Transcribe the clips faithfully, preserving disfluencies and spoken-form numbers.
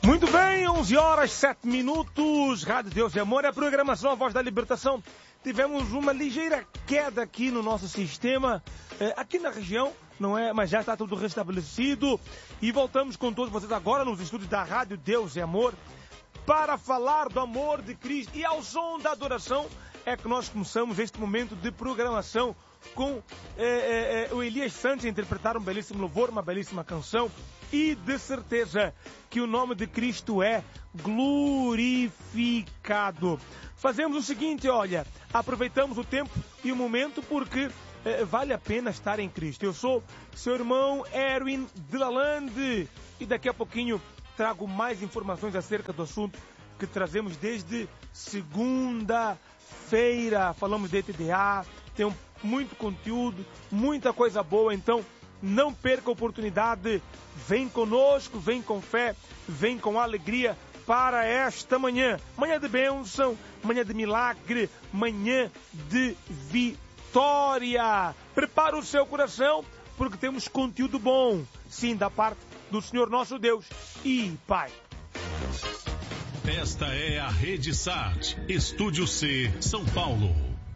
Muito bem, onze horas, sete minutos, Rádio Deus e Amor, é a programação A Voz da Libertação. Tivemos uma ligeira queda aqui no nosso sistema, eh, aqui na região, não é? Mas já está tudo restabelecido. E voltamos com todos vocês agora nos estúdios da Rádio Deus e Amor para falar do amor de Cristo. E ao som da adoração é que nós começamos este momento de programação com eh, eh, eh, o Elias Santos a interpretar um belíssimo louvor, uma belíssima canção. E de certeza que o nome de Cristo é glorificado. Fazemos o seguinte, olha, aproveitamos o tempo e o momento porque eh, vale a pena estar em Cristo. Eu sou seu irmão Erwin de Lalande e daqui a pouquinho trago mais informações acerca do assunto que trazemos desde segunda-feira. Falamos de E T D A, tem muito conteúdo, muita coisa boa, então não perca a oportunidade, vem conosco, vem com fé, vem com alegria para esta manhã. Manhã de bênção, manhã de milagre, manhã de vitória. Prepara o seu coração, porque temos conteúdo bom, sim, da parte do Senhor nosso Deus e Pai. Esta é a Rede Sat, Estúdio C, São Paulo.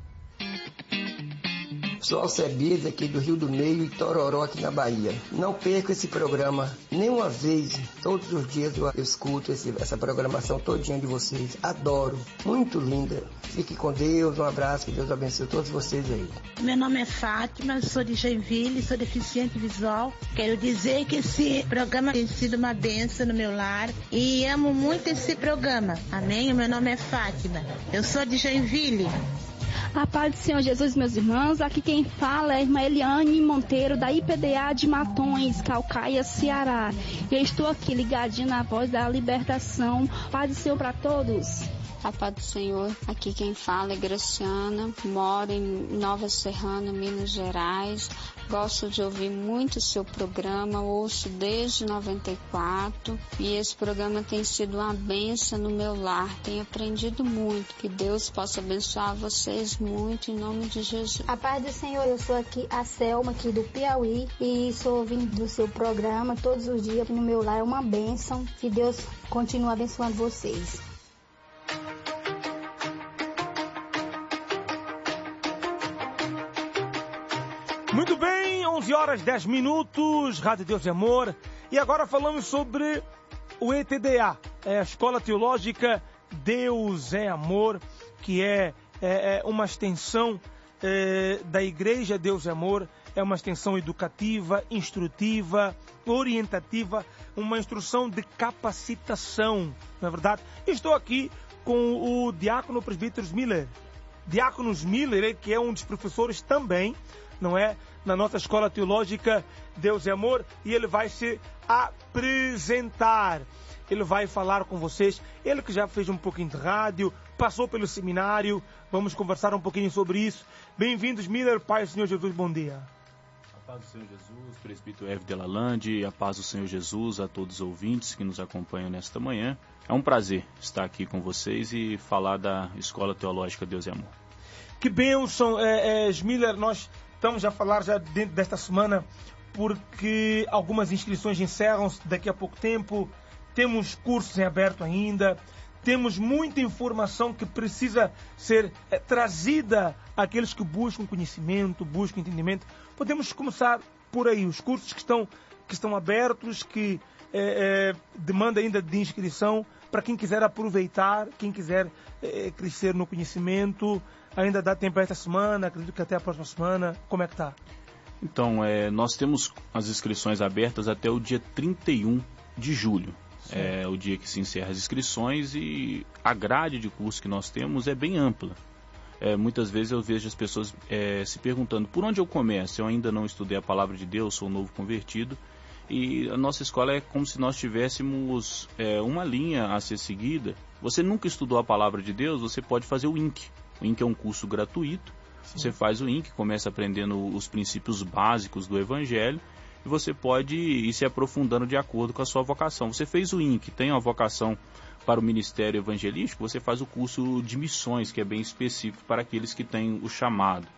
Sou Alcebiades aqui do Rio do Meio e Tororó aqui na Bahia. Não perca esse programa nenhuma vez. Todos os dias eu escuto esse, essa programação todinha de vocês. Adoro. Muito linda. Fique com Deus. Um abraço. Que Deus abençoe todos vocês aí. Meu nome é Fátima, sou de Joinville, sou deficiente visual. Quero dizer que esse programa tem sido uma bênção no meu lar e amo muito esse programa. Amém? Meu nome é Fátima. Eu sou de Joinville. A paz do Senhor Jesus, meus irmãos. Aqui quem fala é a irmã Eliane Monteiro, da I P D A de Matões, Calcaia, Ceará. E eu estou aqui ligadinho na Voz da Libertação. Paz do Senhor para todos. A paz do Senhor. Aqui quem fala é Graciana, moro em Nova Serrana, Minas Gerais. Gosto de ouvir muito o seu programa, ouço desde noventa e quatro e esse programa tem sido uma bênção no meu lar, tenho aprendido muito. Que Deus possa abençoar vocês muito em nome de Jesus. A paz do Senhor, eu sou aqui a Selma, aqui do Piauí, e sou ouvindo do seu programa todos os dias no meu lar, é uma bênção. Que Deus continue abençoando vocês. Muito bem, onze horas, dez minutos, Rádio Deus e Amor. E agora falamos sobre o E T D A, é a Escola Teológica Deus é Amor, que é, é, é uma extensão é, da Igreja Deus é Amor, é uma extensão educativa, instrutiva, orientativa, uma instrução de capacitação, não é verdade? Estou aqui com o diácono presbítero Miller. Diácono Miller, ele que é um dos professores também, não é? Na nossa Escola Teológica Deus é Amor, e ele vai se apresentar. Ele vai falar com vocês. Ele que já fez um pouquinho de rádio, passou pelo seminário. Vamos conversar um pouquinho sobre isso. Bem-vindos, Miller. Pai do Senhor Jesus, bom dia. A paz do Senhor Jesus, presbítero F. de Lalande, a paz do Senhor Jesus a todos os ouvintes que nos acompanham nesta manhã. É um prazer estar aqui com vocês e falar da Escola Teológica Deus é Amor. Que bênção, é, é, Miller. Nós estamos a falar já dentro desta semana porque algumas inscrições encerram-se daqui a pouco tempo. Temos cursos em aberto ainda. Temos muita informação que precisa ser é, trazida àqueles que buscam conhecimento, buscam entendimento. Podemos começar por aí, os cursos que estão, que estão abertos, que é, é, demanda ainda de inscrição, para quem quiser aproveitar, quem quiser é, crescer no conhecimento. Ainda dá tempo esta semana, acredito que até a próxima semana. Como é que está? Então, é, nós temos as inscrições abertas até o dia trinta e um de julho. Sim. É o dia que se encerra as inscrições e a grade de curso que nós temos é bem ampla. É, muitas vezes eu vejo as pessoas é, se perguntando por onde eu começo. Eu ainda não estudei a palavra de Deus, sou novo convertido. E a nossa escola é como se nós tivéssemos é, uma linha a ser seguida. Você nunca estudou a palavra de Deus, você pode fazer o I N C. O I N C é um curso gratuito. Sim. Você faz o I N C, começa aprendendo os princípios básicos do Evangelho e você pode ir se aprofundando de acordo com a sua vocação. Você fez o I N C, tem uma vocação para o ministério evangelístico, você faz o curso de missões, que é bem específico para aqueles que têm o chamado.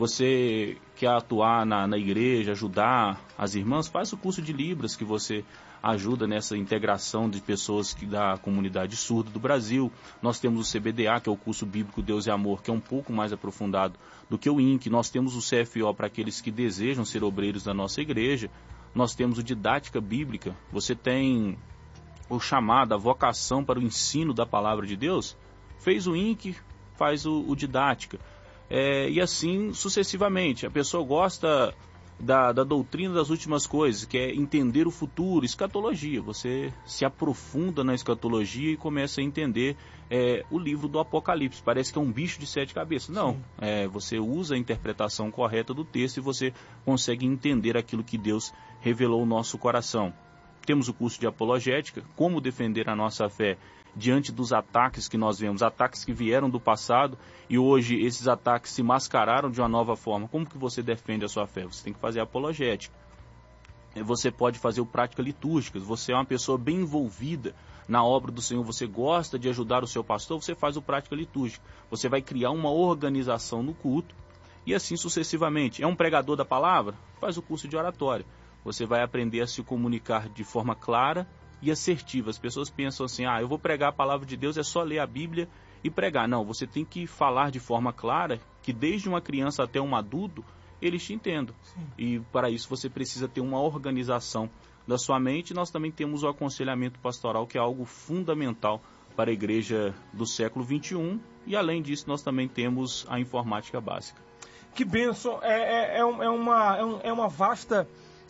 Você quer atuar na, na igreja, ajudar as irmãs, faz o curso de Libras, que você ajuda nessa integração de pessoas que, da comunidade surda do Brasil. Nós temos o C B D A, que é o curso bíblico Deus e Amor, que é um pouco mais aprofundado do que o I N C. Nós temos o C F O para aqueles que desejam ser obreiros da nossa igreja. Nós temos o Didática Bíblica. Você tem o chamado, a vocação para o ensino da palavra de Deus. Fez o I N C, faz o, o Didática. É, e assim sucessivamente. A pessoa gosta da, da doutrina das últimas coisas, que é entender o futuro, escatologia. Você se aprofunda na escatologia e começa a entender é, o livro do Apocalipse. Parece que é um bicho de sete cabeças. Não, é, você usa a interpretação correta do texto e você consegue entender aquilo que Deus revelou ao nosso coração. Temos o curso de apologética, como defender a nossa fé diante dos ataques que nós vemos, ataques que vieram do passado e hoje esses ataques se mascararam de uma nova forma. Como que você defende a sua fé? Você tem que fazer apologética. Você pode fazer o prática litúrgica. Você é uma pessoa bem envolvida na obra do Senhor, você gosta de ajudar o seu pastor, você faz o prática litúrgica. Você vai criar uma organização no culto e assim sucessivamente. É um pregador da palavra? Faz o curso de oratória. Você vai aprender a se comunicar de forma clara e assertiva. As pessoas pensam assim, ah, eu vou pregar a palavra de Deus, é só ler a Bíblia e pregar. Não, você tem que falar de forma clara, que desde uma criança até um adulto, eles te entendam. Sim. E para isso você precisa ter uma organização da sua mente. Nós também temos o aconselhamento pastoral, que é algo fundamental para a igreja do século vinte e um. E além disso, nós também temos a informática básica. Que bênção! É, é, é, uma, é, um, é uma vasta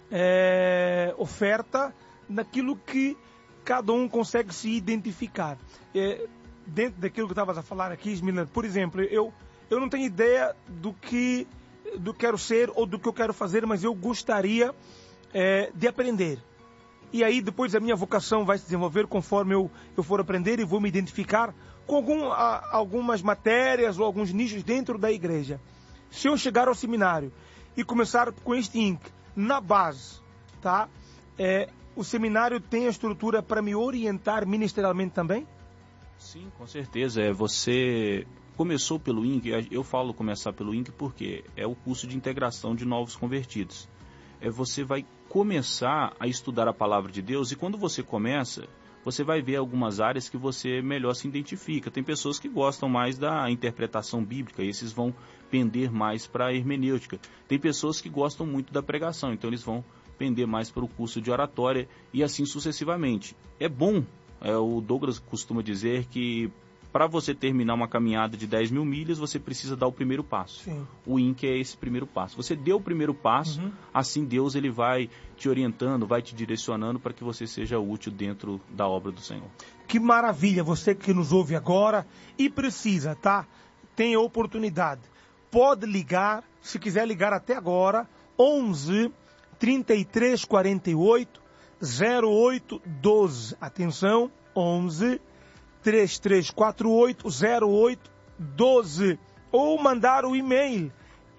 é, oferta naquilo que cada um consegue se identificar. É, dentro daquilo que estavas a falar aqui, Ismila, por exemplo, eu, eu não tenho ideia do que, do que quero ser ou do que eu quero fazer, mas eu gostaria é, de aprender. E aí depois a minha vocação vai se desenvolver conforme eu, eu for aprender e vou me identificar com algum, a, algumas matérias ou alguns nichos dentro da igreja. Se eu chegar ao seminário e começar com este I N C na base, tá? É, o seminário tem a estrutura para me orientar ministerialmente também? Sim, com certeza. É, você começou pelo I N C, eu falo começar pelo I N C porque é o curso de integração de novos convertidos. É, você vai começar a estudar a palavra de Deus e quando você começa, você vai ver algumas áreas que você melhor se identifica. Tem pessoas que gostam mais da interpretação bíblica, e esses vão pender mais para a hermenêutica. Tem pessoas que gostam muito da pregação, então eles vão pender mais para o curso de oratória e assim sucessivamente. É bom, é, o Douglas costuma dizer que para você terminar uma caminhada de dez mil milhas, você precisa dar o primeiro passo. Sim. O I N C é esse primeiro passo. Você deu o primeiro passo, uhum. assim Deus ele vai te orientando, vai te direcionando para que você seja útil dentro da obra do Senhor. Que maravilha, você que nos ouve agora e precisa, tá? Tem a oportunidade. Pode ligar, se quiser ligar até agora, onze, trinta e três, quarenta e oito, zero oito, doze. Atenção, onze, trinta e três, quarenta e oito, zero oito, doze. Ou mandar o e-mail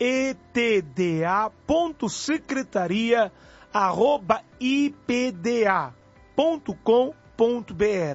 etda.secretaria arroba ipda ponto com ponto br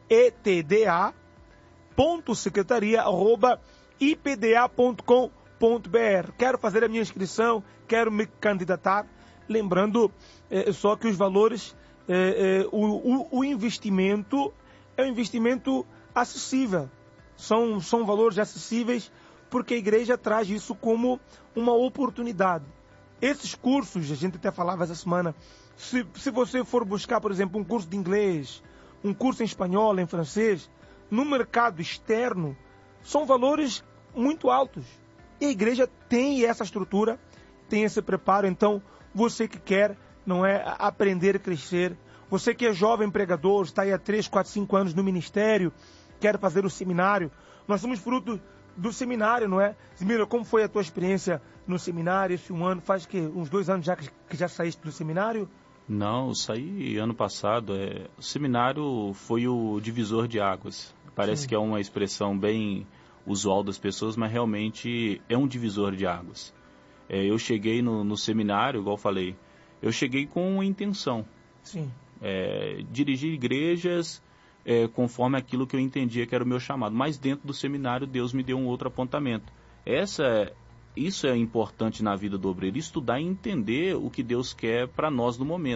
etda.secretaria arroba ipda ponto com ponto br. Quero fazer a minha inscrição, quero me candidatar. Lembrando é, só que os valores, é, é, o, o, o investimento é um investimento acessível. São, são valores acessíveis porque a igreja traz isso como uma oportunidade. Esses cursos, a gente até falava essa semana, se, se você for buscar, por exemplo, um curso de inglês, um curso em espanhol, em francês, no mercado externo, são valores muito altos. E a igreja tem essa estrutura, tem esse preparo. Então, você que quer, não é, aprender a crescer, você que é jovem pregador, está aí há três, quatro, cinco anos no ministério, quer fazer o seminário, nós somos fruto do seminário, não é? Zimira, como foi a tua experiência no seminário esse um ano? Faz que uns dois anos já que já saíste do seminário? Não, eu saí ano passado. É, o seminário foi o divisor de águas. Parece Sim. que é uma expressão bem usual das pessoas, mas realmente é um divisor de águas. É, eu cheguei no, no seminário, igual eu falei, eu cheguei com uma intenção. Sim. É, dirigir igrejas é, conforme aquilo que eu entendia que era o meu chamado. Mas dentro do seminário, Deus me deu um outro apontamento. Essa, isso é importante na vida do obreiro, estudar e entender o que Deus quer para nós no momento.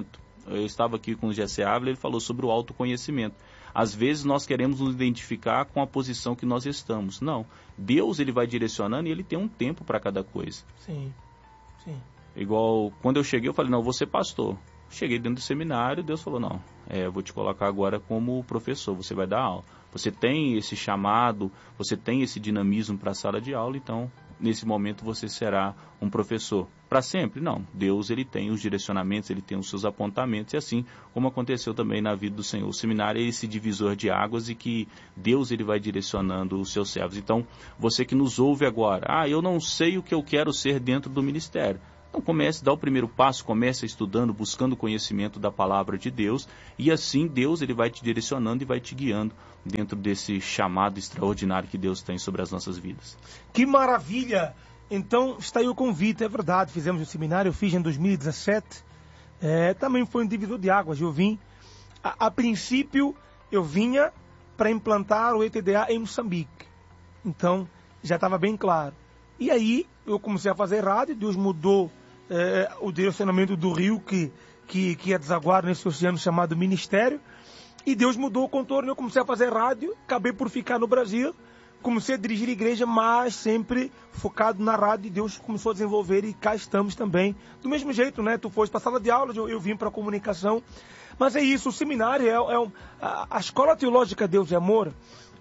Eu estava aqui com o Jessé Ávila, ele falou sobre o autoconhecimento. Às vezes nós queremos nos identificar com a posição que nós estamos. Não, Deus ele vai direcionando e ele tem um tempo para cada coisa. Sim, sim. Igual, quando eu cheguei, eu falei, não, eu vou ser pastor. Cheguei dentro do seminário, Deus falou, não, é, eu vou te colocar agora como professor, você vai dar aula. Você tem esse chamado, você tem esse dinamismo para a sala de aula, então, nesse momento, você será um professor. Para sempre? Não. Deus, ele tem os direcionamentos, ele tem os seus apontamentos, e assim como aconteceu também na vida do Senhor. O seminário é esse divisor de águas e que Deus, ele vai direcionando os seus servos. Então, você que nos ouve agora, ah, eu não sei o que eu quero ser dentro do ministério. Então comece, dá o primeiro passo, comece estudando, buscando conhecimento da palavra de Deus, e assim Deus ele vai te direcionando e vai te guiando dentro desse chamado extraordinário que Deus tem sobre as nossas vidas. Que maravilha! Então está aí o convite, é verdade, fizemos o seminário, eu fiz em dois mil e dezessete, é, também foi um divisor de águas, eu vim, a, a princípio eu vinha para implantar o E T D A em Moçambique, então já estava bem claro. E aí eu comecei a fazer rádio, Deus mudou É, o direcionamento do rio que, que, que ia desaguar nesse oceano chamado Ministério, e Deus mudou o contorno, eu comecei a fazer rádio, acabei por ficar no Brasil, comecei a dirigir a igreja, mas sempre focado na rádio, e Deus começou a desenvolver, e cá estamos também, do mesmo jeito, né? Tu foste para a sala de aula, eu, eu vim para a comunicação, mas é isso, o seminário, é, é um, a, a Escola Teológica Deus e Amor,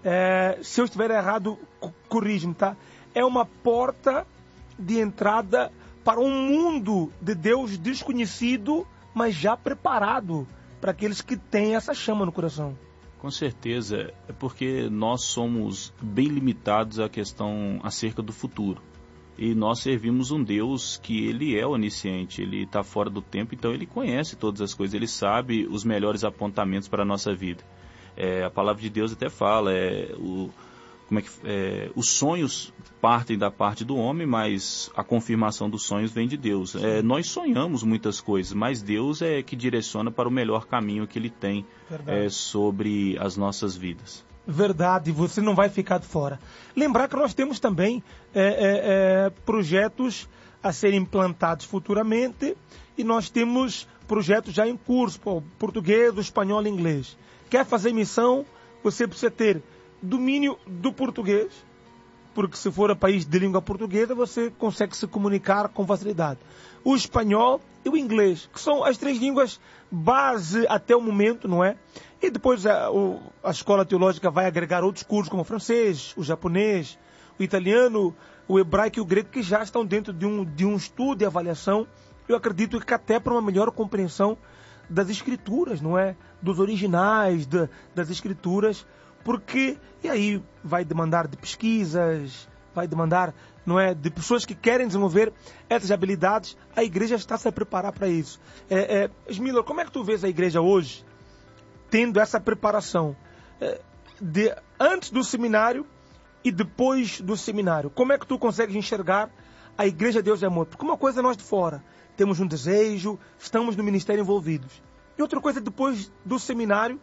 é, se eu estiver errado, corrige-me, tá? É uma porta de entrada para um mundo de Deus desconhecido, mas já preparado para aqueles que têm essa chama no coração. Com certeza, é porque nós somos bem limitados à questão acerca do futuro. E nós servimos um Deus que ele é onisciente, ele está fora do tempo, então ele conhece todas as coisas, ele sabe os melhores apontamentos para a nossa vida. É, a palavra de Deus até fala, é, o, como é que, é, os sonhos partem da parte do homem, mas a confirmação dos sonhos vem de Deus. É, nós sonhamos muitas coisas, mas Deus é que direciona para o melhor caminho que ele tem é, sobre as nossas vidas. Verdade, você não vai ficar de fora. Lembrar que nós temos também é, é, é, projetos a serem implantados futuramente, e nós temos projetos já em curso, pô, português, espanhol e inglês. Quer fazer missão, você precisa ter domínio do português, porque se for a país de língua portuguesa, você consegue se comunicar com facilidade. O espanhol e o inglês, que são as três línguas base até o momento, não é? E depois a, o, a escola teológica vai agregar outros cursos, como o francês, o japonês, o italiano, o hebraico e o grego, que já estão dentro de um, de um estudo e avaliação. Eu acredito que até para uma melhor compreensão das escrituras, não é? Dos originais de, das escrituras, porque, e aí vai demandar de pesquisas, vai demandar, não é, de pessoas que querem desenvolver essas habilidades. A igreja está-se a preparar para isso. É, é, Smiller, como é que tu vês a igreja hoje tendo essa preparação é, de, antes do seminário e depois do seminário? Como é que tu consegues enxergar a igreja Deus e Amor? Porque uma coisa é nós de fora, temos um desejo, estamos no ministério envolvidos. E outra coisa é depois do seminário,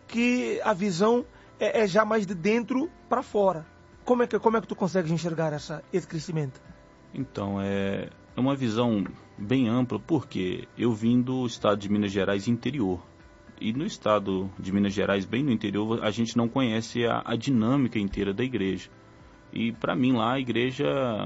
que a visão é, é já mais de dentro para fora. Como é, que, como é que tu consegues enxergar essa, esse crescimento? Então, é, é uma visão bem ampla, porque eu vim do estado de Minas Gerais interior. E no estado de Minas Gerais, bem no interior, a gente não conhece a, a dinâmica inteira da igreja. E para mim lá, a igreja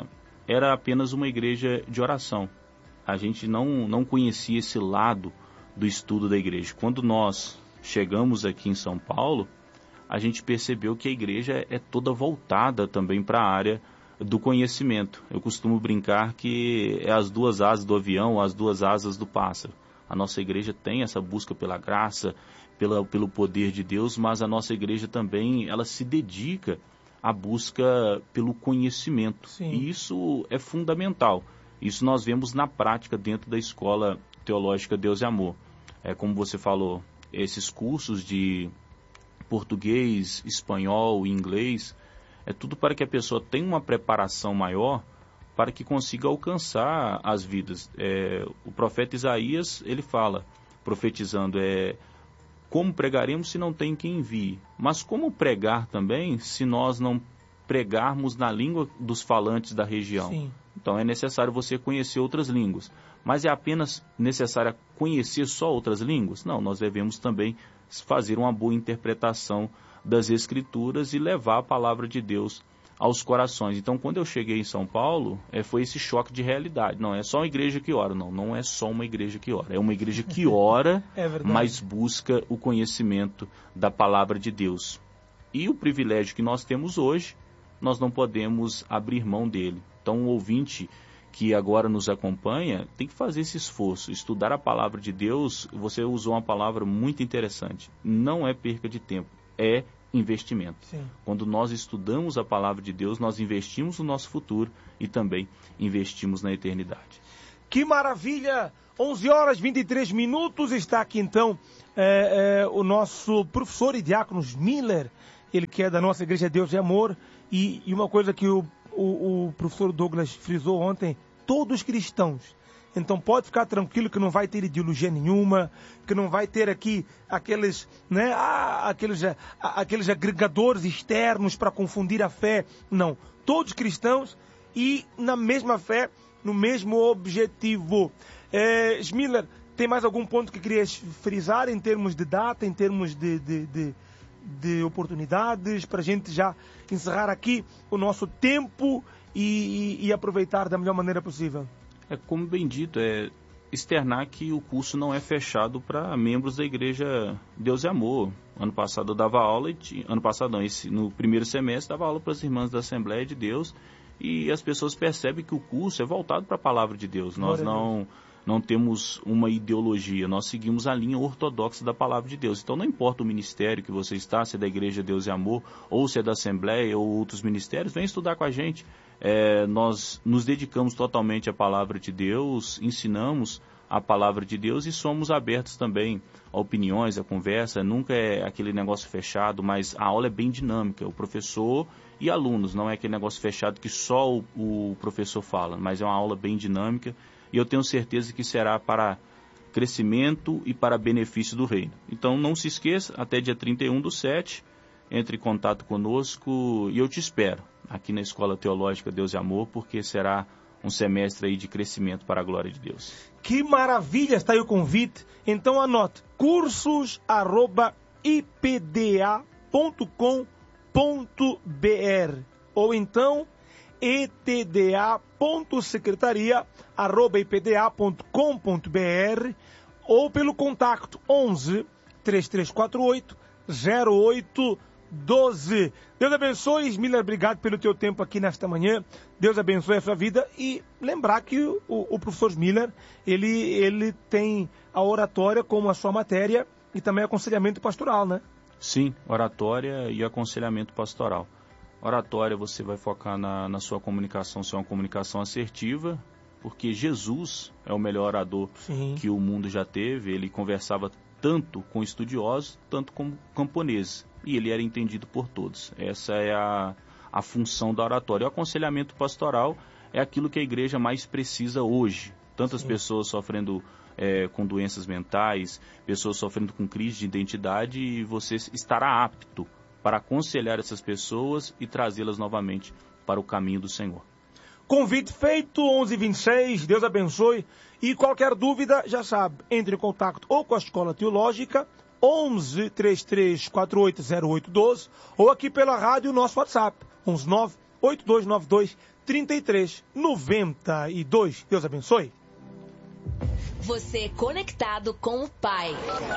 era apenas uma igreja de oração. A gente não, não conhecia esse lado do estudo da igreja. Quando nós chegamos aqui em São Paulo, a gente percebeu que a igreja é toda voltada também para a área do conhecimento. Eu costumo brincar que é as duas asas do avião, as duas asas do pássaro. A nossa igreja tem essa busca pela graça, pela, pelo poder de Deus, mas a nossa igreja também, ela se dedica à busca pelo conhecimento. Sim. E isso é fundamental. Isso nós vemos na prática dentro da Escola Teológica Deus e Amor. É como você falou, esses cursos de português, espanhol, inglês, é tudo para que a pessoa tenha uma preparação maior para que consiga alcançar as vidas. É, o profeta Isaías, ele fala, profetizando, é, como pregaremos se não tem quem envie? Mas como pregar também se nós não pregarmos na língua dos falantes da região? Sim. Então é necessário você conhecer outras línguas. Mas é apenas necessário conhecer só outras línguas? Não, nós devemos também fazer uma boa interpretação das Escrituras e levar a palavra de Deus aos corações. Então, quando eu cheguei em São Paulo, é, foi esse choque de realidade. Não é só uma igreja que ora, não. Não é só uma igreja que ora. É uma igreja que ora, é mas busca o conhecimento da palavra de Deus. E o privilégio que nós temos hoje, nós não podemos abrir mão dele. Então, o ouvinte que agora nos acompanha tem que fazer esse esforço, estudar a palavra de Deus. Você usou uma palavra muito interessante. Não é perca de tempo, é investimento. Sim. Quando nós estudamos a palavra de Deus, nós investimos no nosso futuro e também investimos na eternidade. Que maravilha! onze horas e vinte e três minutos, está aqui então é, é, o nosso professor e diácono Miller, ele que é da nossa Igreja Deus e Amor, e, e uma coisa que o, o, o professor Douglas frisou ontem, todos cristãos. Então pode ficar tranquilo que não vai ter ideologia nenhuma, que não vai ter aqui aqueles, né, ah, aqueles, ah, aqueles agregadores externos para confundir a fé. Não, todos cristãos e na mesma fé, no mesmo objetivo. É, Miller, tem mais algum ponto que querias frisar em termos de data, em termos de, de, de, de oportunidades, para a gente já encerrar aqui o nosso tempo e, e, e aproveitar da melhor maneira possível? É, como bem dito, é externar que o curso não é fechado para membros da Igreja Deus e Amor. Ano passado eu dava aula, e, ano passado não, esse, no primeiro semestre dava aula para as irmãs da Assembleia de Deus, e as pessoas percebem que o curso é voltado para a palavra de Deus. Nós não, não temos uma ideologia, nós seguimos a linha ortodoxa da palavra de Deus. Então não importa o ministério que você está, se é da Igreja Deus e Amor, ou se é da Assembleia ou outros ministérios, vem estudar com a gente. É, nós nos dedicamos totalmente à palavra de Deus, ensinamos a palavra de Deus e somos abertos também a opiniões, a conversa. Nunca é aquele negócio fechado, mas a aula é bem dinâmica. O professor e alunos, não é aquele negócio fechado que só o, o professor fala, mas é uma aula bem dinâmica e eu tenho certeza que será para crescimento e para benefício do reino. Então não se esqueça, até dia trinta e um do sete, entre em contato conosco e eu te espero aqui na Escola Teológica Deus e Amor, porque será um semestre aí de crescimento para a glória de Deus. Que maravilha, está aí o convite. Então anote, cursos arroba i p d a ponto com ponto b r ou então e t d a ponto secretaria arroba i p d a ponto com ponto b r ou pelo contato onze, três três quatro oito, zero oito doze. Deus abençoe, Miller, obrigado pelo teu tempo aqui nesta manhã. Deus abençoe a sua vida e lembrar que o, o professor Miller, ele, ele tem a oratória como a sua matéria e também aconselhamento pastoral, né? Sim, oratória e aconselhamento pastoral. Oratória você vai focar na, na sua comunicação, ser uma comunicação assertiva, porque Jesus é o melhor orador Sim. que o mundo já teve. Ele conversava tanto com estudiosos, tanto com camponeses. E ele era entendido por todos. Essa é a, a função da oratória. O aconselhamento pastoral é aquilo que a igreja mais precisa hoje. Tantas Sim. pessoas sofrendo é, com doenças mentais, pessoas sofrendo com crise de identidade, e você estará apto para aconselhar essas pessoas e trazê-las novamente para o caminho do Senhor. Convite feito, onze e vinte e seis, Deus abençoe. E qualquer dúvida, já sabe, entre em contato ou com a Escola Teológica, onze, três três quatro oito, zero oito doze, ou aqui pela rádio, nosso WhatsApp, onze nove, oito dois nove dois, três três nove dois. Deus abençoe. Você conectado com o Pai.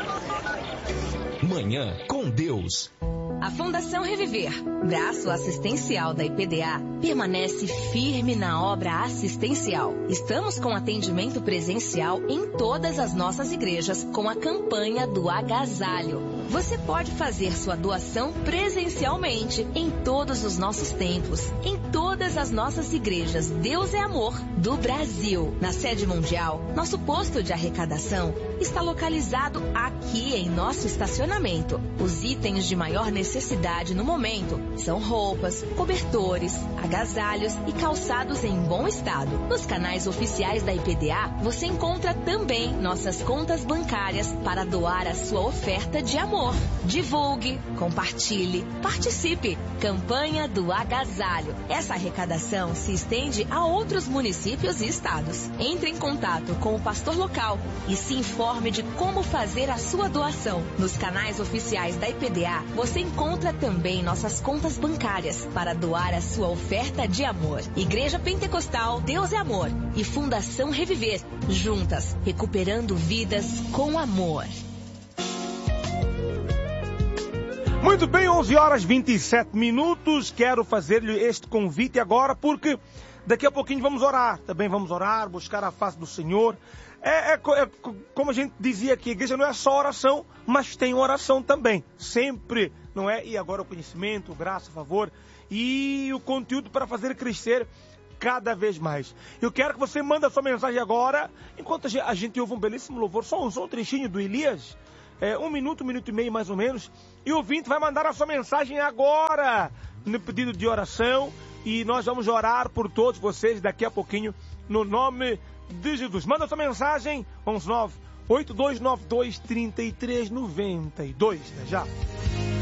Manhã com Deus. A Fundação Reviver, braço assistencial da I P D A, permanece firme na obra assistencial. Estamos com atendimento presencial em todas as nossas igrejas com a campanha do agasalho. Você pode fazer sua doação presencialmente em todos os nossos templos, em todas as nossas igrejas Deus é Amor do Brasil. Na sede mundial, nosso posto de arrecadação está localizado aqui em nosso estacionamento. Os itens de maior necessidade no momento são roupas, cobertores, agasalhos e calçados em bom estado. Nos canais oficiais da I P D A, você encontra também nossas contas bancárias para doar a sua oferta de amor. Divulgue, compartilhe, participe. Campanha do Agasalho. Essa arrecadação se estende a outros municípios e estados. Entre em contato com o pastor local e se informe de como fazer a sua doação. Nos canais oficiais da I P D A, você encontra também nossas contas bancárias para doar a sua oferta de amor. Igreja Pentecostal Deus é Amor e Fundação Reviver, juntas, recuperando vidas com amor. Muito bem, onze horas e vinte e sete minutos. Quero fazer-lhe este convite agora, porque daqui a pouquinho vamos orar. Também vamos orar, buscar a face do Senhor. É, é, é como a gente dizia aqui, a igreja não é só oração, mas tem oração também. Sempre, não é? E agora o conhecimento, graça, favor e o conteúdo para fazer crescer cada vez mais. Eu quero que você mande a sua mensagem agora, enquanto a gente ouve um belíssimo louvor, só um, só um trechinho do Elias. É, um minuto, um minuto e meio mais ou menos. E o ouvinte vai mandar a sua mensagem agora, no pedido de oração. E nós vamos orar por todos vocês daqui a pouquinho, no nome de Jesus. Manda a sua mensagem, onze nove oito dois nove dois três três nove dois. Até já.